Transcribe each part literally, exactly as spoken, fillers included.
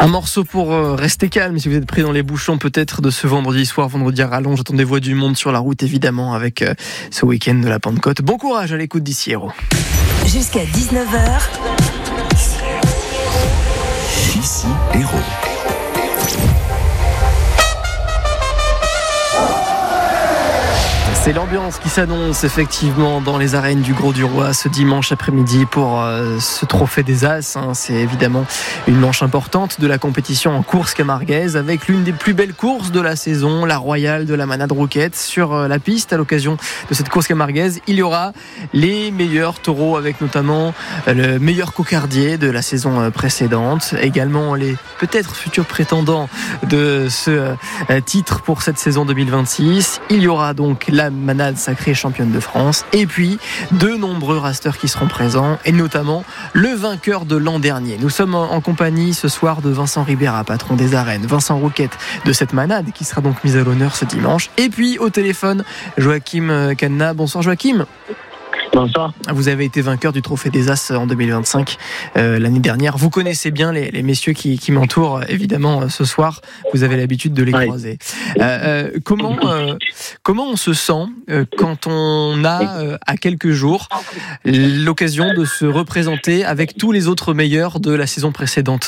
Un morceau pour euh, rester calme si vous êtes pris dans les bouchons peut-être de ce vendredi soir, vendredi à rallonge. J'attends des voix du monde sur la route évidemment avec euh, ce week-end de la Pentecôte. Bon courage à l'écoute d'ici Héros. Jusqu'à dix-neuf heures. Ici Héros. C'est l'ambiance qui s'annonce effectivement dans les arènes du Grau du Roi ce dimanche après-midi pour euh, ce trophée des As. Hein. C'est évidemment une manche importante de la compétition en course camarguaise avec l'une des plus belles courses de la saison, la Royale de la Manade Rouquette. Sur euh, la piste, à l'occasion de cette course camarguaise, il y aura les meilleurs taureaux avec notamment euh, le meilleur cocardier de la saison euh, précédente. Également les peut-être futurs prétendants de ce euh, titre pour cette saison deux mille vingt-six. Il y aura donc la Manade sacrée championne de France et puis de nombreux rasters qui seront présents et notamment le vainqueur de l'an dernier. Nous sommes en compagnie ce soir de Vincent Ribera, patron des arènes, Vincent Rouquette de cette Manade qui sera donc mise à l'honneur ce dimanche, et puis au téléphone Joachim Canna. Bonsoir Joachim. Bonsoir. Vous avez été vainqueur du Trophée des As en deux mille vingt-cinq euh, l'année dernière. Vous connaissez bien les, les messieurs qui, qui m'entourent évidemment euh, ce soir. Vous avez l'habitude de les oui. croiser. Euh, euh, comment euh, comment on se sent euh, quand on a euh, à quelques jours l'occasion de se représenter avec tous les autres meilleurs de la saison précédente?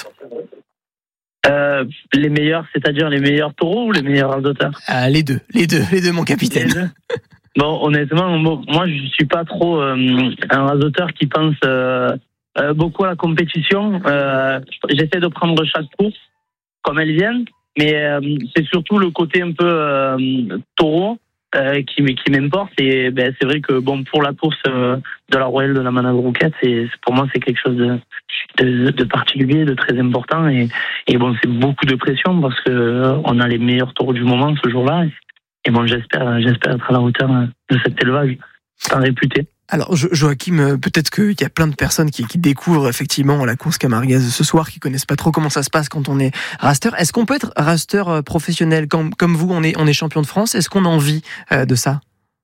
Euh, les meilleurs, c'est-à-dire les meilleurs taureaux ou les meilleurs rasoteurs? euh, Les deux, les deux, les deux, mon capitaine. Bon, honnêtement, moi, je suis pas trop euh, un rasoteur qui pense euh, euh, beaucoup à la compétition. Euh, j'essaie de prendre chaque course comme elles viennent, mais euh, c'est surtout le côté un peu euh, taureau euh, qui, qui m'importe. Et ben, c'est vrai que bon, pour la course euh, de la Royale de la Manade Rouquette, c'est, pour moi, c'est quelque chose de, de, de particulier, de très important. Et, et bon, c'est beaucoup de pression parce que euh, on a les meilleurs taureaux du moment ce jour-là. Et bon, j'espère, j'espère être à la hauteur de cet élevage tant réputé. Alors, Joachim, peut-être qu'il y a plein de personnes qui, qui découvrent effectivement la course camarguaise ce soir, qui connaissent pas trop comment ça se passe quand on est raster. Est-ce qu'on peut être raster professionnel comme, comme vous, on est, on est champion de France? Est-ce qu'on a envie euh, de ça?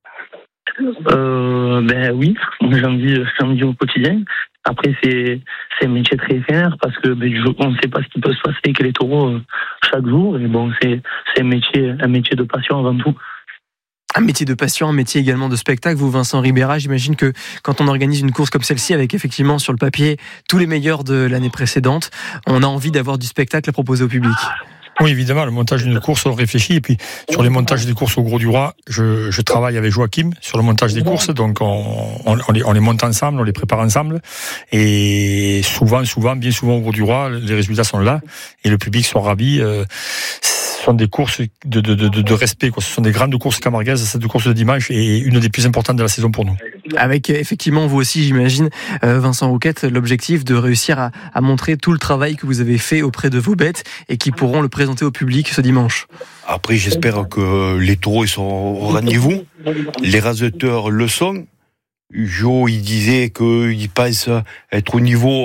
euh, Ben oui, j'ai envie, j'ai envie au quotidien. Après, c'est, c'est un métier très éphémère parce que ben, on ne sait pas ce qui peut se passer avec les taureaux euh, chaque jour. Et bon, c'est, c'est un métier, un métier de passion avant tout. Un métier de passion, un métier également de spectacle. Vous, Vincent Ribera, j'imagine que quand on organise une course comme celle-ci, avec effectivement sur le papier tous les meilleurs de l'année précédente, on a envie d'avoir du spectacle à proposer au public. Oui, évidemment, le montage d'une course, on réfléchit. Et puis, sur les montages des courses au Grau du Roi, je, je travaille avec Joachim sur le montage des courses. Donc, on, on, on, les, on les monte ensemble, on les prépare ensemble. Et souvent, souvent, bien souvent au Grau du Roi, les résultats sont là. Et le public sont ravis. Euh, ce sont des courses de, de, de, de respect, quoi. Ce sont des grandes courses camarguaises. Cette course de dimanche est une des plus importantes de la saison pour nous. Avec effectivement vous aussi, j'imagine, euh, Vincent Rouquette, l'objectif de réussir à, à montrer tout le travail que vous avez fait auprès de vos bêtes et qui pourront le présenter au public ce dimanche. Après, j'espère que les taureaux ils sont au rendez-vous. Les raseteurs le sont. Jo, il disait qu'il pense être au niveau